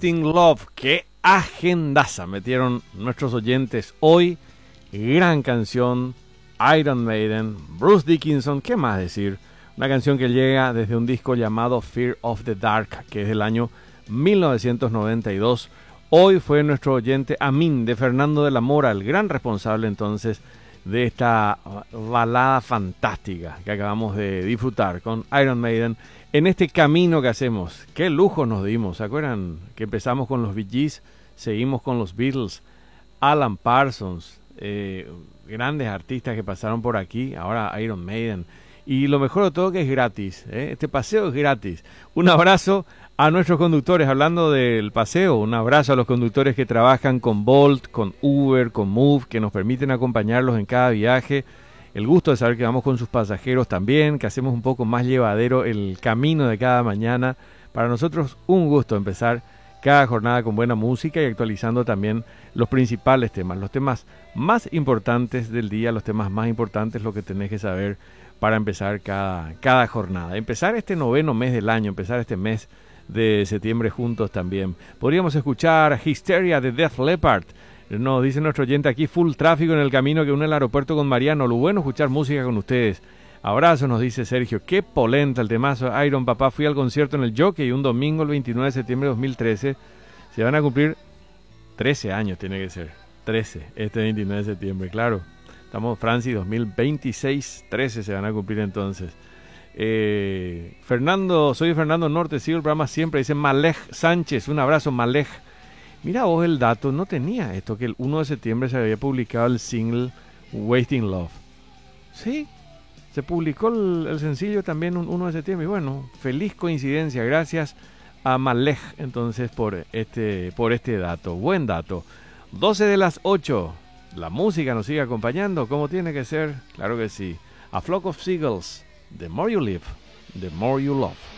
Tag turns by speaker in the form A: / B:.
A: Wasting Love. ¡Qué agendaza metieron nuestros oyentes hoy! Gran canción, Iron Maiden, Bruce Dickinson, ¿qué más decir? Una canción que llega desde un disco llamado Fear of the Dark, que es del año 1992. Hoy fue nuestro oyente Amin de Fernando de la Mora, el gran responsable entonces de esta balada fantástica que acabamos de disfrutar con Iron Maiden en este camino que hacemos. Qué lujo nos dimos, ¿se acuerdan? Que empezamos con los Bee Gees, seguimos con los Beatles, Alan Parsons, grandes artistas que pasaron por aquí, ahora Iron Maiden. Y lo mejor de todo que es gratis, este paseo es gratis. Un abrazo a nuestros conductores, hablando del paseo, un abrazo a los conductores que trabajan con Bolt, con Uber, con Move, que nos permiten acompañarlos en cada viaje. El gusto de saber que vamos con sus pasajeros también, que hacemos un poco más llevadero el camino de cada mañana. Para nosotros un gusto empezar cada jornada con buena música y actualizando también los principales temas, los temas más importantes del día, los temas más importantes, lo que tenés que saber para empezar cada jornada. Empezar este noveno mes del año, empezar este mes de septiembre juntos también. Podríamos escuchar Hysteria de Def Leppard. Nos dice nuestro oyente aquí, full tráfico en el camino que une el aeropuerto con Mariano. Lo bueno escuchar música con ustedes. Abrazo, nos dice Sergio. Qué polenta el temazo Iron. Papá, fui al concierto en el Jockey un domingo el 29 de septiembre de 2013. Se van a cumplir 13 años, tiene que ser. 13, este 29 de septiembre, claro. Estamos Francis 2026, 13 se van a cumplir entonces. Fernando, soy Fernando Norte, sigo el programa siempre, dice Malej Sánchez, un abrazo Malej. Mira vos el dato, no tenía esto, que el 1 de septiembre se había publicado el single Wasting Love. Sí, se publicó el sencillo también un 1 de septiembre, y bueno, feliz coincidencia, gracias a Malej entonces por este dato, buen dato. 12 de las 8, la música nos sigue acompañando, como tiene que ser, claro que sí. A Flock of Seagulls, The More You Live, The More You Love.